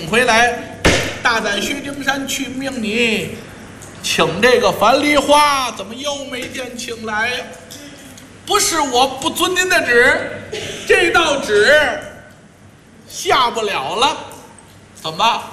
回来，大胆薛丁山去命你，请这个樊梨花，怎么又没见请来呀？不是我不遵您的旨，这道旨下不了了，怎么？